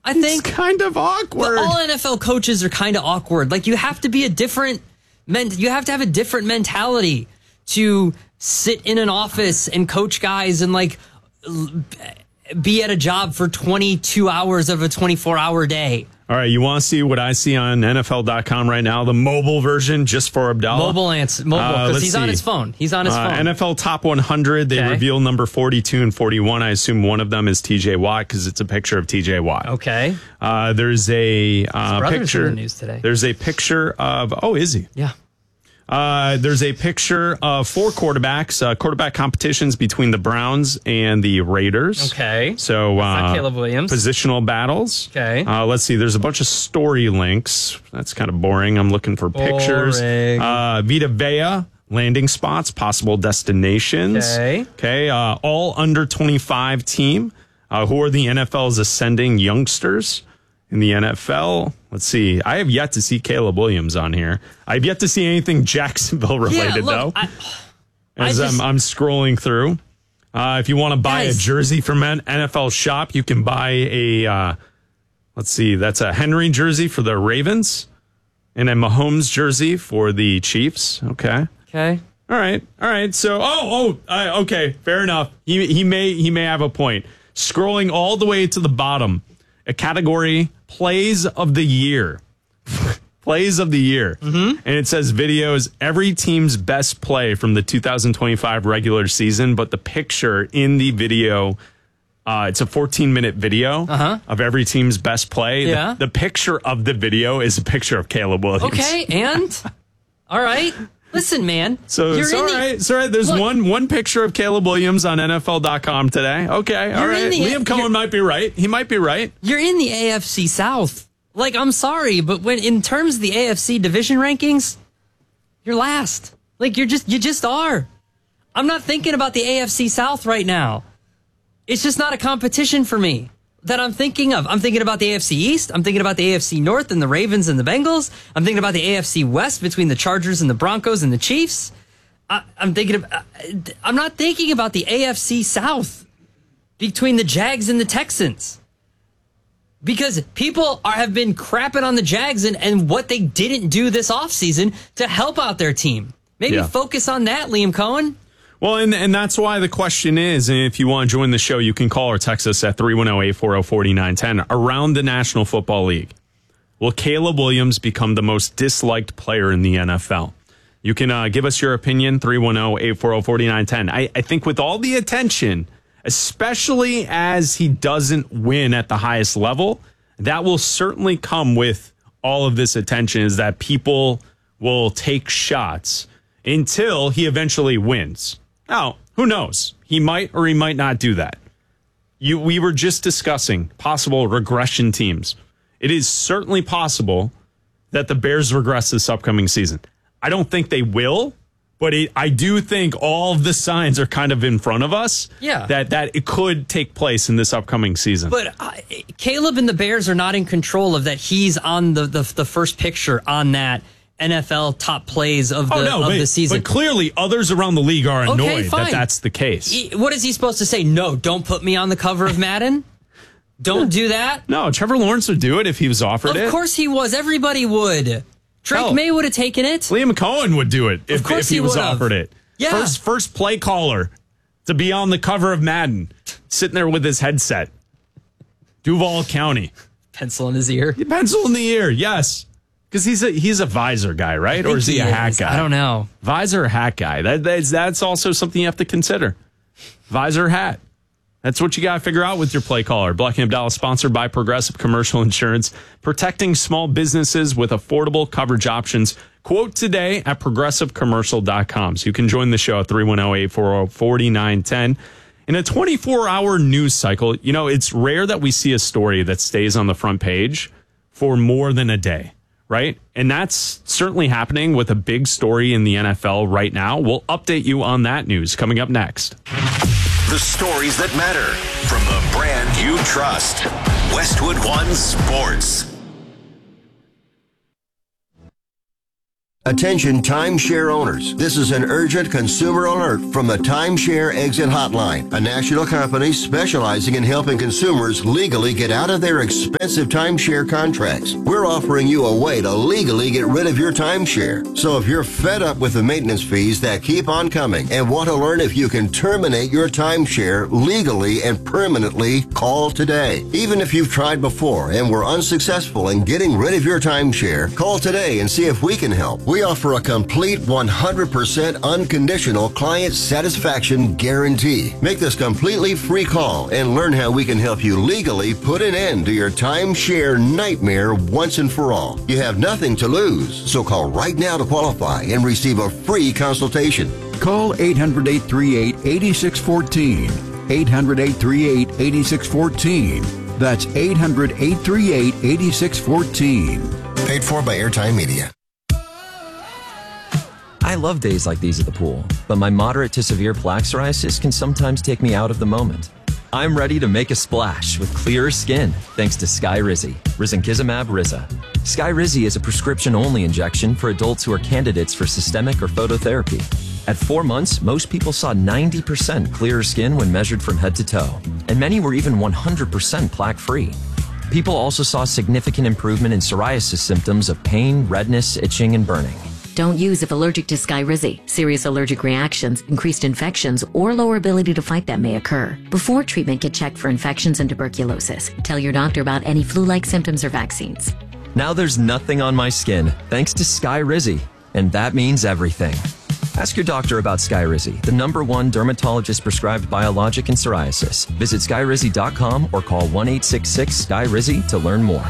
I think it's kind of awkward. All NFL coaches are kind of awkward. Like, you have to be you have to have a different mentality to sit in an office and coach guys and like be at a job for 22 hours of a 24-hour day. All right, you want to see what I see on NFL.com right now? The mobile version, just for Abdallah? Mobile, because he's on his phone. He's on his phone. NFL Top 100, they reveal number 42 and 41. I assume one of them is TJ Watt because it's a picture of TJ Watt. Okay. There's a picture. In the news today. There's a picture of, is he? Yeah. There's a picture of 4 quarterbacks, quarterback competitions between the Browns and the Raiders. Okay. So, Caleb Williams. Positional battles. Okay. Let's see. There's a bunch of story links. That's kind of boring. I'm looking for pictures. Vita Vea, landing spots, possible destinations. Okay. All under 25 team. Who are the NFL's ascending youngsters in the NFL? Let's see. I have yet to see Caleb Williams on here. I've yet to see anything Jacksonville related, though. I'm scrolling through. If you want to buy a jersey from an NFL shop, you can buy a, let's see, that's a Henry jersey for the Ravens and a Mahomes jersey for the Chiefs. Okay. Okay. All right. So, okay. Fair enough. He may have a point. Scrolling all the way to the bottom, a category, plays of the year. Plays of the year. Mm-hmm. And it says videos, every team's best play from the 2025 regular season, but the picture in the video, it's a 14-minute video of every team's best play. Yeah. The picture of the video is a picture of Caleb Williams. Okay, and? All right. Listen, man. So it's all right. It's all right. There's one picture of Caleb Williams on NFL.com today. Okay, all right. Liam Cohen might be right. He might be right. You're in the AFC South. Like, I'm sorry, but when in terms of the AFC division rankings, you're last. Like, you just are. I'm not thinking about the AFC South right now. It's just not a competition for me that I'm thinking of. I'm thinking about the AFC East. I'm thinking about the AFC North and the Ravens and the Bengals. I'm thinking about the AFC West between the Chargers and the Broncos and the Chiefs. I'm not thinking about the AFC South between the Jags and the Texans. Because people have been crapping on the Jags and what they didn't do this offseason to help out their team. Maybe focus on that, Liam Cohen. Well, and that's why the question is, and if you want to join the show, you can call or text us at 310-840-4910. Around the National Football League, will Caleb Williams become the most disliked player in the NFL? You can give us your opinion, 310-840-4910. I think with all the attention, especially as he doesn't win at the highest level, that will certainly come with all of this attention, is that people will take shots until he eventually wins. Now, who knows? He might or he might not do that. We were just discussing possible regression teams. It is certainly possible that the Bears regress this upcoming season. I don't think they will, but I do think all of the signs are kind of in front of us that it could take place in this upcoming season. But Caleb and the Bears are not in control of that. He's on the first picture on that NFL top plays of the season. But clearly others around the league are annoyed that that's the case. What is he supposed to say? No, don't put me on the cover of Madden. Don't do that. No, Trevor Lawrence would do it if he was offered it. Of course he was. Everybody would. Drake May would have taken it. Liam Cohen would do it if he was offered it. Yeah. First play caller to be on the cover of Madden, sitting there with his headset. Duval County. Pencil in his ear. Pencil in the ear, yes. Because he's a visor guy, right? Or is he a hat guy? I don't know. Visor or hat guy. That's also something you have to consider. Visor hat. That's what you got to figure out with your play caller. Black & Abdallah, sponsored by Progressive Commercial Insurance, protecting small businesses with affordable coverage options. Quote today at progressivecommercial.com. So you can join the show at 310-840-4910. In a 24-hour news cycle, it's rare that we see a story that stays on the front page for more than a day, right? And that's certainly happening with a big story in the NFL right now. We'll update you on that news coming up next. The stories that matter from the brand you trust. Westwood One Sports. Attention timeshare owners. This is an urgent consumer alert from the Timeshare Exit Hotline, a national company specializing in helping consumers legally get out of their expensive timeshare contracts. We're offering you a way to legally get rid of your timeshare. So if you're fed up with the maintenance fees that keep on coming and want to learn if you can terminate your timeshare legally and permanently, call today. Even if you've tried before and were unsuccessful in getting rid of your timeshare, call today and see if we can help. We offer a complete 100% unconditional client satisfaction guarantee. Make this completely free call and learn how we can help you legally put an end to your timeshare nightmare once and for all. You have nothing to lose, so call right now to qualify and receive a free consultation. Call 800-838-8614. 800-838-8614. That's 800-838-8614. Paid for by Airtime Media. I love days like these at the pool, but my moderate to severe plaque psoriasis can sometimes take me out of the moment. I'm ready to make a splash with clearer skin thanks to Skyrizi, risankizumab Riza. Skyrizi is a prescription-only injection for adults who are candidates for systemic or phototherapy. At 4 months, most people saw 90% clearer skin when measured from head to toe, and many were even 100% plaque-free. People also saw significant improvement in psoriasis symptoms of pain, redness, itching, and burning. Don't use if allergic to Skyrizi. Serious allergic reactions, increased infections, or lower ability to fight them may occur. Before treatment, get checked for infections and tuberculosis. Tell your doctor about any flu-like symptoms or vaccines. Now there's nothing on my skin thanks to Skyrizi, and that means everything. Ask your doctor about Skyrizi, the #1 dermatologist-prescribed biologic in psoriasis. Visit Skyrizi.com or call 1-866-SKYRIZI to learn more.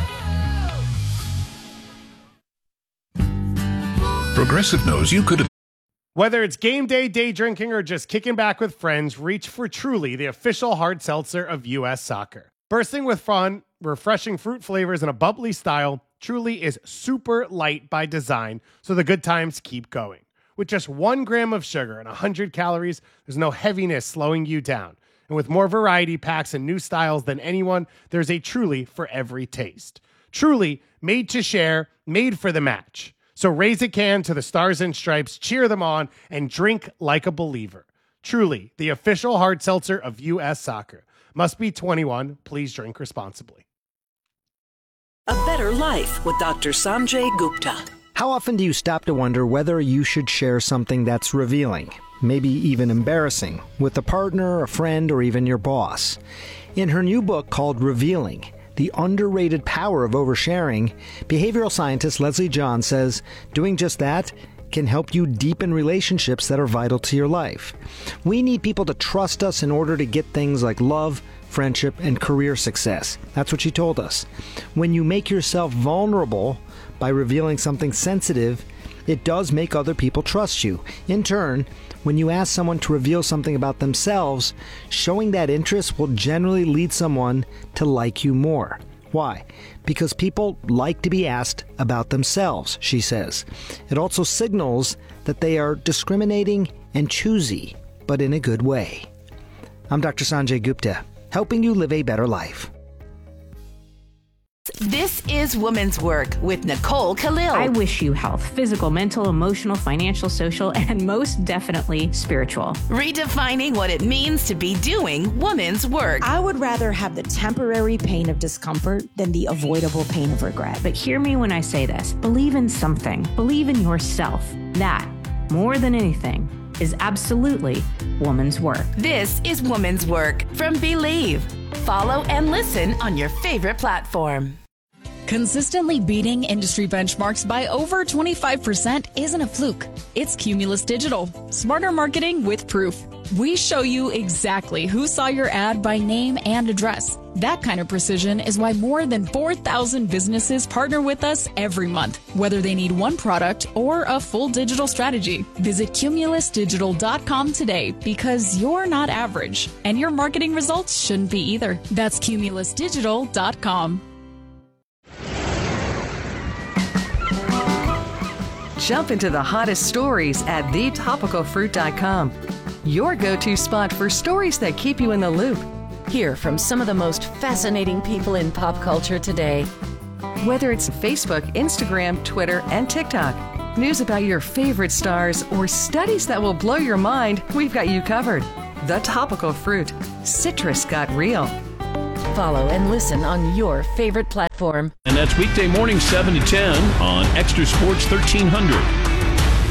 Progressive knows you could have. Whether it's game day, day drinking, or just kicking back with friends, reach for Truly, the official hard seltzer of U.S. Soccer. Bursting with fun, refreshing fruit flavors, and a bubbly style, Truly is super light by design, so the good times keep going. With just 1 gram of sugar and 100 calories, there's no heaviness slowing you down. And with more variety packs and new styles than anyone, there's a Truly for every taste. Truly, made to share, made for the match. So raise a can to the Stars and Stripes, cheer them on, and drink like a believer. Truly, the official hard seltzer of U.S. Soccer. Must be 21. Please drink responsibly. A Better Life with Dr. Sanjay Gupta. How often do you stop to wonder whether you should share something that's revealing, maybe even embarrassing, with a partner, a friend, or even your boss? In her new book called Revealing, The Underrated Power of Oversharing, behavioral scientist Leslie John says doing just that can help you deepen relationships that are vital to your life. We need people to trust us in order to get things like love, friendship, and career success. That's what she told us. When you make yourself vulnerable by revealing something sensitive, it does make other people trust you. In turn, when you ask someone to reveal something about themselves, showing that interest will generally lead someone to like you more. Why? Because people like to be asked about themselves, she says. It also signals that they are discriminating and choosy, but in a good way. I'm Dr. Sanjay Gupta, helping you live a better life. This is Women's Work with Nicole Khalil. I wish you health, physical, mental, emotional, financial, social, and most definitely spiritual. Redefining what it means to be doing women's work. I would rather have the temporary pain of discomfort than the avoidable pain of regret. But hear me when I say this. Believe in something. Believe in yourself. That, more than anything, is absolutely woman's work. This is Woman's Work from Believe. Follow and listen on your favorite platform. Consistently beating industry benchmarks by over 25% isn't a fluke. It's Cumulus Digital. Smarter marketing with proof. We show you exactly who saw your ad by name and address. That kind of precision is why more than 4,000 businesses partner with us every month, whether they need one product or a full digital strategy. Visit cumulusdigital.com today because you're not average, and your marketing results shouldn't be either. That's cumulusdigital.com. Jump into the hottest stories at thetopicalfruit.com. Your go-to spot for stories that keep you in the loop. Hear from some of the most fascinating people in pop culture today. Whether it's Facebook, Instagram, Twitter, and TikTok, News about your favorite stars or studies that will blow your mind, we've got you covered. The Topical Fruit. Citrus got real. Follow and listen on your favorite platform. And that's weekday morning 7 to 10 on Extra Sports 1300.